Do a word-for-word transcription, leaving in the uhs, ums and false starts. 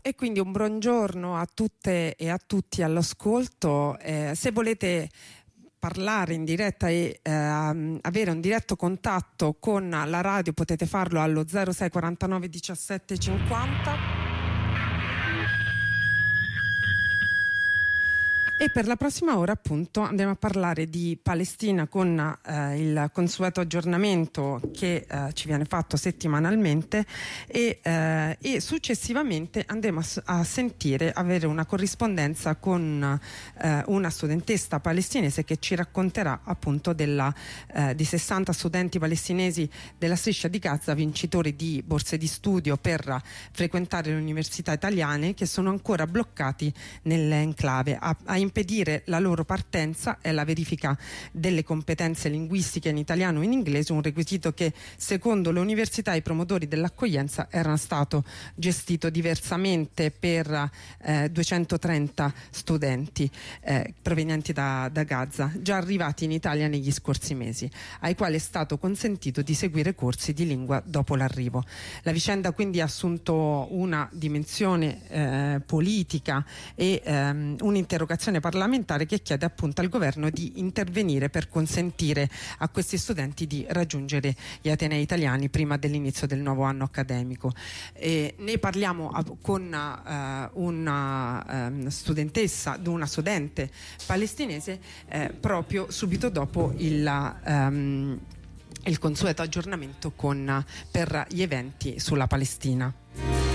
E quindi un buongiorno a tutte e a tutti all'ascolto. Eh, se volete parlare in diretta e eh, avere un diretto contatto con la radio, potete farlo allo zero sei quarantanove diciassette cinquanta. E per la prossima ora appunto andremo a parlare di Palestina con eh, il consueto aggiornamento che eh, ci viene fatto settimanalmente e, eh, e successivamente andremo a, a sentire, avere una corrispondenza con eh, una studentessa palestinese che ci racconterà appunto della, eh, di sessanta studenti palestinesi della striscia di Gaza, vincitori di borse di studio per frequentare le università italiane, che sono ancora bloccati nell'enclave. A, a impedire la loro partenza è la verifica delle competenze linguistiche in italiano e in inglese, un requisito che secondo le università e i promotori dell'accoglienza era stato gestito diversamente per eh, duecentotrenta studenti eh, provenienti da, da Gaza, già arrivati in Italia negli scorsi mesi, ai quali è stato consentito di seguire corsi di lingua dopo l'arrivo. La vicenda quindi ha assunto una dimensione eh, politica e ehm, un'interrogazione parlamentare che chiede appunto al governo di intervenire per consentire a questi studenti di raggiungere gli atenei italiani prima dell'inizio del nuovo anno accademico. E ne parliamo con uh, una um, studentessa, una studente palestinese eh, proprio subito dopo il, um, il consueto aggiornamento con, per gli eventi sulla Palestina.